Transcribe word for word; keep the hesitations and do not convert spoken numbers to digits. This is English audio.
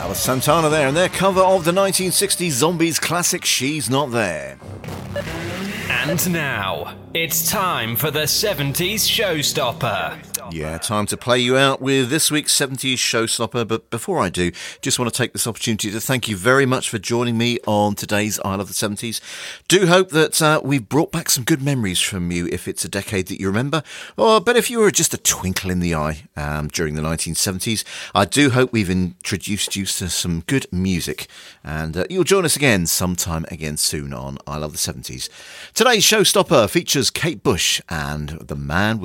Santana there, and their cover of the nineteen sixties Zombies classic She's Not There. And now, it's time for the seventies Showstopper. Yeah, time to play you out with this week's seventies Showstopper. But before I do, just want to take this opportunity to thank you very much for joining me on today's I Love the seventies. Do hope that uh, we've brought back some good memories from you if it's a decade that you remember. Or, but if you were just a twinkle in the eye um, during the nineteen seventies, I do hope we've introduced you to some good music. And uh, you'll join us again sometime again soon on I Love the seventies. Today's Showstopper features Kate Bush and The Man with